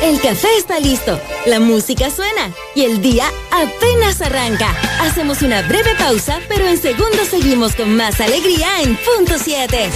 El café está listo, la música suena y el día apenas arranca. Hacemos una breve pausa, pero en segundos seguimos con más alegría en Punto 7.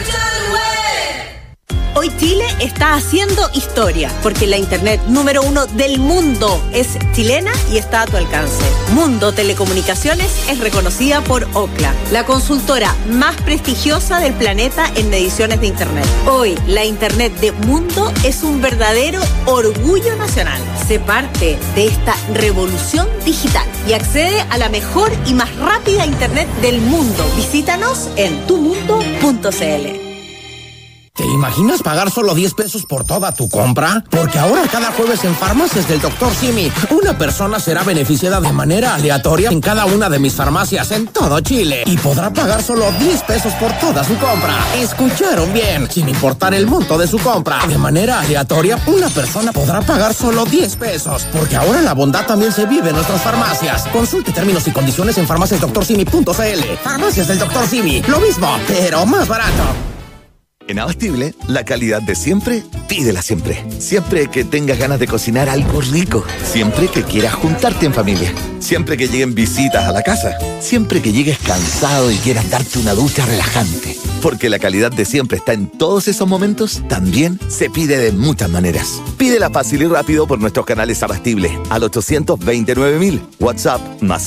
Hoy Chile está haciendo historia, porque la internet número 1 del mundo es chilena y está a tu alcance. Mundo Telecomunicaciones es reconocida por Ookla, la consultora más prestigiosa del planeta en mediciones de internet. Hoy, la internet de Mundo es un verdadero orgullo nacional. Sé parte de esta revolución digital y accede a la mejor y más rápida internet del mundo. Visítanos en tumundo.cl. ¿Te imaginas pagar solo 10 pesos por toda tu compra? Porque ahora cada jueves en Farmacias del Dr. Simi, una persona será beneficiada de manera aleatoria en cada una de mis farmacias en todo Chile y podrá pagar solo 10 pesos por toda su compra. ¿Escucharon bien? Sin importar el monto de su compra. De manera aleatoria, una persona podrá pagar solo 10 pesos. Porque ahora la bondad también se vive en nuestras farmacias. Consulte términos y condiciones en farmaciasdoctorsimi.cl. Farmacias del Dr. Simi. Lo mismo, pero más barato. En Abastible, la calidad de siempre, pídela siempre. Siempre que tengas ganas de cocinar algo rico. Siempre que quieras juntarte en familia. Siempre que lleguen visitas a la casa. Siempre que llegues cansado y quieras darte una ducha relajante. Porque la calidad de siempre está en todos esos momentos, también se pide de muchas maneras. Pídela fácil y rápido por nuestros canales Abastible al 829.000, WhatsApp más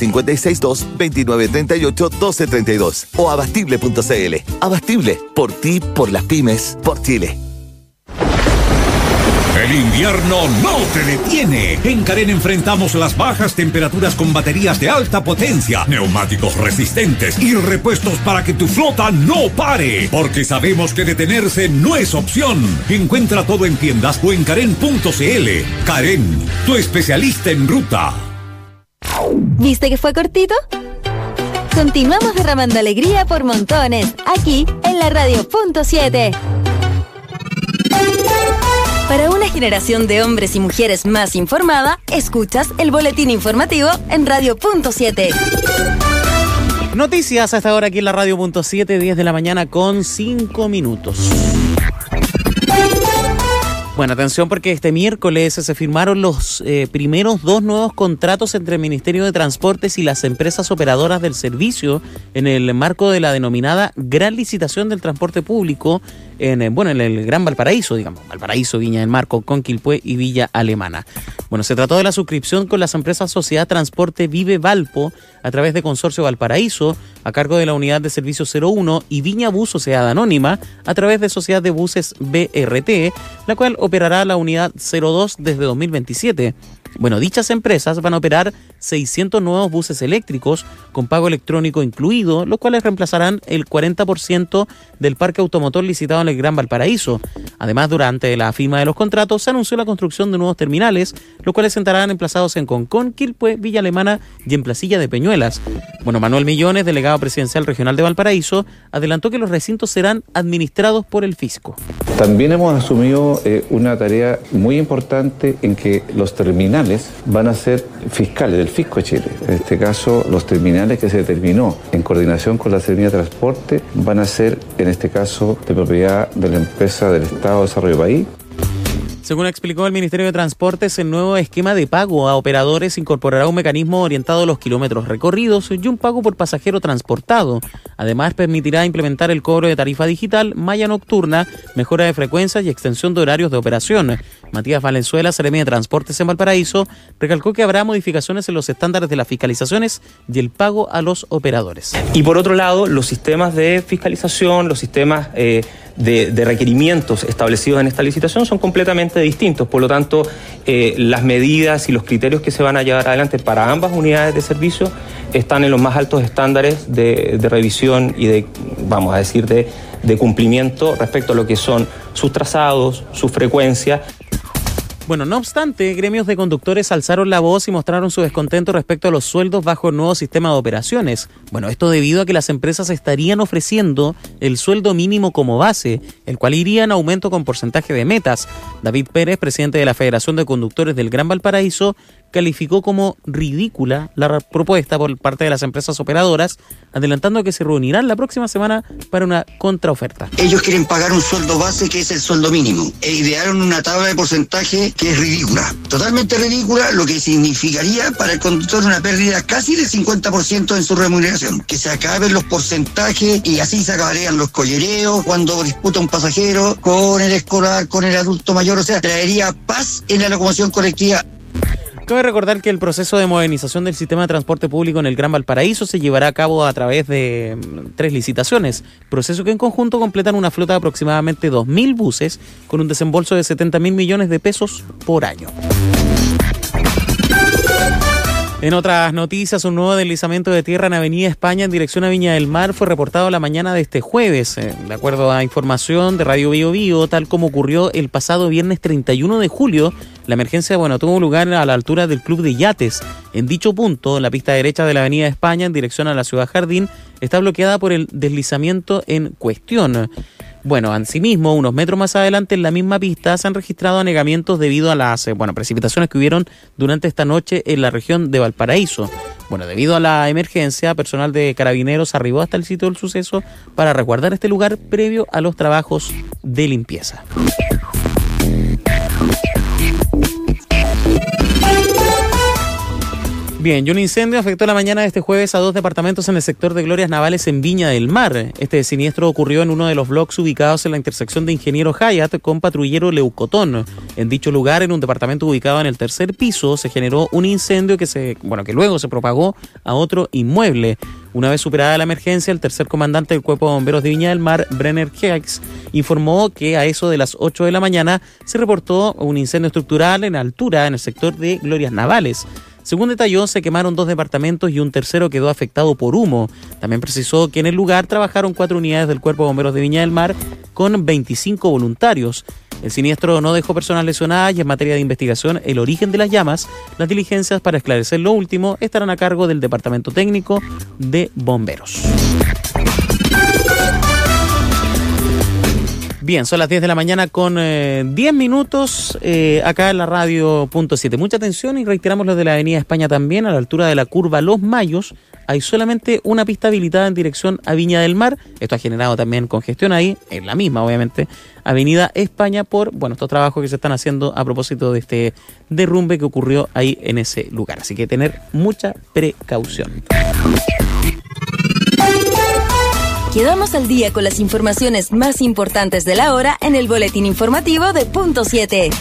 562-2938-1232 o abastible.cl. Abastible, por ti, por las pymes, por Chile. El invierno no te detiene. En Carén enfrentamos las bajas temperaturas con baterías de alta potencia, neumáticos resistentes y repuestos para que tu flota no pare. Porque sabemos que detenerse no es opción. Encuentra todo en tiendas o en Carén.cl. Carén, tu especialista en ruta. ¿Viste que fue cortito? Continuamos derramando alegría por montones, aquí en la Radio Punto 7. Para una generación de hombres y mujeres más informada, escuchas el boletín informativo en Radio Punto 7. Noticias hasta ahora aquí en la Radio Punto 7, 10 de la mañana con 5 minutos. Bueno, atención porque este miércoles se firmaron los primeros 2 nuevos contratos entre el Ministerio de Transportes y las empresas operadoras del servicio en el marco de la denominada Gran Licitación del Transporte Público en el Gran Valparaíso, digamos, Valparaíso, Viña del Mar, Conquilpué y Villa Alemana. Bueno, se trató de la suscripción con las empresas Sociedad Transporte Vive Valpo a través de Consorcio Valparaíso, a cargo de la Unidad de Servicio 01 y Viña Bus Sociedad Anónima, a través de Sociedad de Buses BRT, la cual operará la Unidad 02 desde 2027. Bueno, dichas empresas van a operar 600 nuevos buses eléctricos con pago electrónico incluido, los cuales reemplazarán el 40% del parque automotor licitado en el Gran Valparaíso. Además, durante la firma de los contratos se anunció la construcción de nuevos terminales, los cuales estarán emplazados en Concón, Quilpué, Villa Alemana y en Placilla de Peñuelas. Bueno, Manuel Millones, delegado presidencial regional de Valparaíso, adelantó que los recintos serán administrados por el fisco. También hemos asumido una tarea muy importante en que los terminales van a ser fiscales del Fisco de Chile. En este caso, los terminales que se determinó en coordinación con la Secretaría de Transporte van a ser, en este caso, de propiedad de la empresa del Estado de Desarrollo País. Según explicó el Ministerio de Transportes, el nuevo esquema de pago a operadores incorporará un mecanismo orientado a los kilómetros recorridos y un pago por pasajero transportado. Además, permitirá implementar el cobro de tarifa digital, malla nocturna, mejora de frecuencias y extensión de horarios de operación. Matías Valenzuela, Seremi de Transportes en Valparaíso, recalcó que habrá modificaciones en los estándares de las fiscalizaciones y el pago a los operadores. Y por otro lado, los sistemas de fiscalización, los sistemas de requerimientos establecidos en esta licitación son completamente distintos. Por lo tanto, las medidas y los criterios que se van a llevar adelante para ambas unidades de servicio están en los más altos estándares de revisión y de cumplimiento respecto a lo que son sus trazados, su frecuencia. Bueno, no obstante, gremios de conductores alzaron la voz y mostraron su descontento respecto a los sueldos bajo el nuevo sistema de operaciones. Bueno, esto debido a que las empresas estarían ofreciendo el sueldo mínimo como base, el cual iría en aumento con porcentaje de metas. David Pérez, presidente de la Federación de Conductores del Gran Valparaíso, calificó como ridícula la propuesta por parte de las empresas operadoras, adelantando que se reunirán la próxima semana para una contraoferta. Ellos quieren pagar un sueldo base que es el sueldo mínimo e idearon una tabla de porcentaje que es ridícula, totalmente ridícula, lo que significaría para el conductor una pérdida casi del 50% en su remuneración. Que se acaben los porcentajes y así se acabarían los collereos cuando disputa un pasajero con el escolar, con el adulto mayor, o sea, traería paz en la locomoción colectiva. Cabe recordar que el proceso de modernización del sistema de transporte público en el Gran Valparaíso se llevará a cabo a través de 3 licitaciones, proceso que en conjunto completan una flota de aproximadamente 2.000 buses con un desembolso de 70.000 millones de pesos por año. En otras noticias, un nuevo deslizamiento de tierra en Avenida España en dirección a Viña del Mar fue reportado la mañana de este jueves. De acuerdo a información de Radio Bio Bio, tal como ocurrió el pasado viernes 31 de julio, la emergencia tuvo lugar a la altura del Club de Yates. En dicho punto, la pista derecha de la Avenida España en dirección a la Ciudad Jardín está bloqueada por el deslizamiento en cuestión. Asimismo, unos metros más adelante en la misma pista se han registrado anegamientos debido a las precipitaciones que hubieron durante esta noche en la región de Valparaíso. Debido a la emergencia, personal de Carabineros arribó hasta el sitio del suceso para resguardar este lugar previo a los trabajos de limpieza. Bien, y un incendio afectó la mañana de este jueves a 2 departamentos en el sector de Glorias Navales en Viña del Mar. Este siniestro ocurrió en uno de los blocks ubicados en la intersección de Ingeniero Hayat con Patrullero Leucotón. En dicho lugar, en un departamento ubicado en el 3er piso, se generó un incendio que luego se propagó a otro inmueble. Una vez superada la emergencia, el tercer comandante del Cuerpo de Bomberos de Viña del Mar, Brenner Hicks, informó que a eso de las 8 de la mañana se reportó un incendio estructural en altura en el sector de Glorias Navales. Según detalló, se quemaron 2 departamentos y un tercero quedó afectado por humo. También precisó que en el lugar trabajaron 4 unidades del Cuerpo de Bomberos de Viña del Mar con 25 voluntarios. El siniestro no dejó personas lesionadas y en materia de investigación, el origen de las llamas, las diligencias para esclarecer lo último estarán a cargo del Departamento Técnico de Bomberos. Bien, son las 10 de la mañana con 10 minutos acá en la radio .7. Mucha atención y reiteramos lo de la Avenida España también, a la altura de la curva Los Mayos. Hay solamente una pista habilitada en dirección a Viña del Mar. Esto ha generado también congestión ahí, en la misma obviamente, Avenida España por estos trabajos que se están haciendo a propósito de este derrumbe que ocurrió ahí en ese lugar. Así que tener mucha precaución. Quedamos al día con las informaciones más importantes de la hora en el boletín informativo de .7.